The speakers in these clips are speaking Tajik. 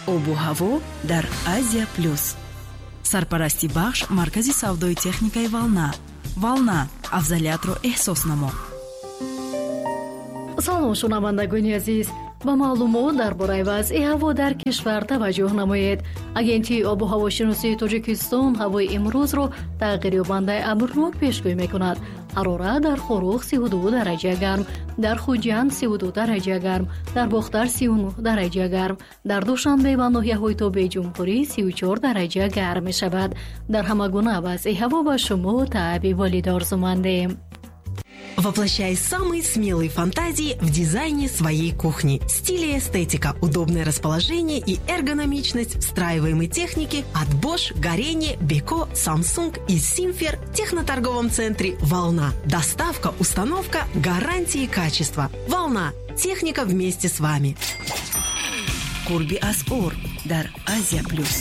обу ҳаво дар Азия плюс. Сарпарасти бахш маркази савдои техникаи Волна. Волна, афзалиятро эҳсос намо. салом шунавандагони азиз, ба маълумот дар бораи вазъи ҳаво дар кишвар таваҷҷӯҳ намоед. Агентии обу ҳавошиносии Тоҷикистон ҳавои имрӯзро тағйирёбандаи абрнок пешгӯӣ мекунад. ҳарорат дар Хорух 32 дараҷа гарм, дар Хуҷанд 32 дараҷа гарм, дар Бохтар 39 дараҷа гарм, дар Душанбе ва ноҳияҳои Тобеи Ҷумҳурӣ 34 дараҷа гарм мешавад. Дар ҳама гуна вазъи ҳаво ба шумо таъби волид орзумандем. Воплощай самые смелые фантазии в дизайне своей кухни. Стиль и эстетика, удобное расположение и эргономичность встраиваемой техники от Bosch, Горение, Beko, Samsung и Simfer в техноторговом центре «Волна». Доставка, установка, гарантии качества. «Волна». Техника вместе с вами. Курби Асъор дар Азия плюс.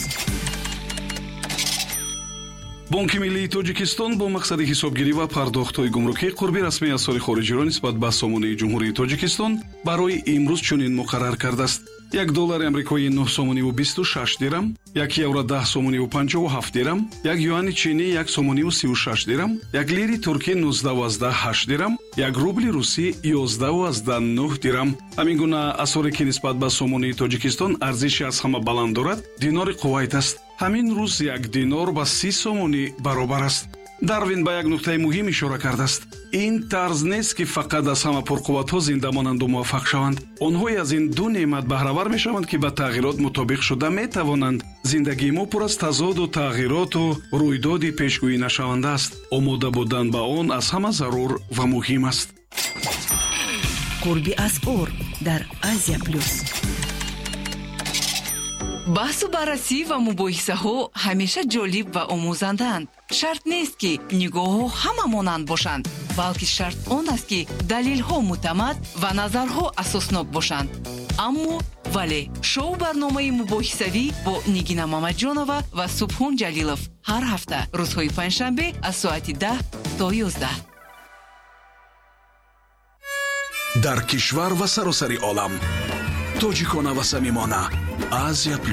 Бонки Миллии Тоҷикистон бо мақсади ҳисобгирӣ ва пардохтҳои гумрукӣ қурби расмии асъори хориҷиро нисбат ба сомонаи Ҷумҳурии Тоҷикистон барои имрӯз чунин муқаррар кардааст. $1 амрикоӣ 9.26 дирам, €1 10.57 дирам, $1 чини 1.36 дирам, $1 туркӣ 19.8 дирам, $1 русӣ 11.9 дирам. Ҳамин гуна асъоре ки нисбат ба сомонаи Тоҷикистон арзиши аз ҳама баланд дорад, динори Кувайт аст. ҳамин рӯз 1 динор ба 30 сомонӣ баробар аст. Дарвин ба як нуқтаи муҳим ишора кардааст. Ин тарз нест ки фақат аз ҳама пурқувватҳо зинда монанду муваффақ шаванд. онҳое аз ин ду неъмат баҳравар мешаванд ки ба тағйирот мутобиқ шуда метавонанд. зиндагии мо пур аз тазоду тағйироту рӯйдоди пешгӯинашаванда аст. омода будан ба он аз ҳама зарур ва муҳим аст. Курби Асъор дар Азия плюс. баҳсу баррасӣ ва мубоҳисаҳо ҳамеша ҷолиб ва омӯзандаанд. шарт нест ки нигоҳҳо ҳама монанд бошанд, балки шарт он аст ки далелҳо муътамад ва назарҳо асоснок бошанд. аммо вале шоу барномаи мубоҳисавӣ бо Нигина Мамаҷонова ва Субҳон Ҷалилов ҳар ҳафта рӯзҳои панҷшанбе аз соати 10 то 11. дар кишвар ва саросари олам тоҷикона ва самимона. Азия